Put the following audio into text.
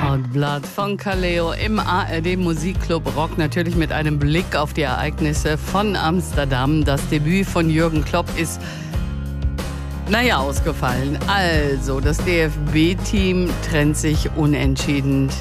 Blatt von Kaleo im ARD Musikclub Rock, natürlich mit einem Blick auf die Ereignisse von Amsterdam. Das Debüt von Jürgen Klopp ist, ausgefallen. Also, das DFB-Team trennt sich unentschieden.